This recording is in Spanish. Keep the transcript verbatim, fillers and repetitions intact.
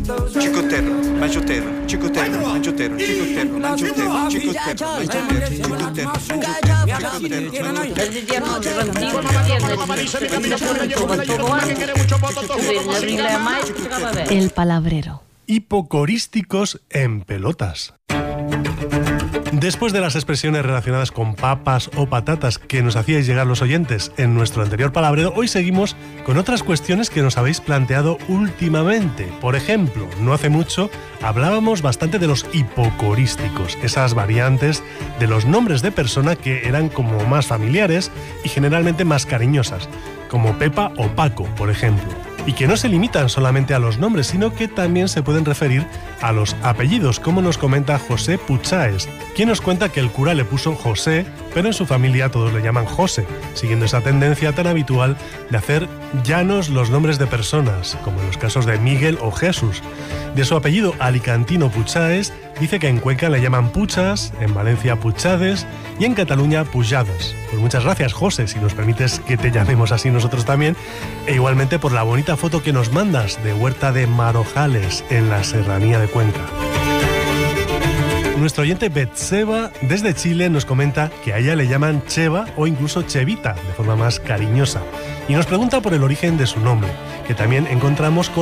Chicotero, manchotero, chicotero, manchotero, chicotero, manchotero, chicotero, manchotero, chicotero. El palabrero. Hipocorísticos en pelotas. Después de las expresiones relacionadas con papas o patatas que nos hacíais llegar los oyentes en nuestro anterior palabrero, hoy seguimos con otras cuestiones que nos habéis planteado últimamente. Por ejemplo, no hace mucho hablábamos bastante de los hipocorísticos, esas variantes de los nombres de persona que eran como más familiares y generalmente más cariñosas, como Pepa o Paco, por ejemplo. Y que no se limitan solamente a los nombres, sino que también se pueden referir a los apellidos, como nos comenta José Puchaes, quien nos cuenta que el cura le puso José, pero en su familia todos le llaman José, siguiendo esa tendencia tan habitual de hacer llanos los nombres de personas, como en los casos de Miguel o Jesús. De su apellido alicantino Puchaes, dice que en Cuenca le llaman Puchas, en Valencia Puchades y en Cataluña Pujadas. Pues muchas gracias, José, si nos permites que te llamemos así nosotros también, e igualmente por la bonita foto que nos mandas de Huerta de Marojales, en la serranía de Cuenca. Nuestro oyente Betseba, desde Chile, nos comenta que a ella le llaman Cheva o incluso Chevita, de forma más cariñosa, y nos pregunta por el origen de su nombre, que también encontramos con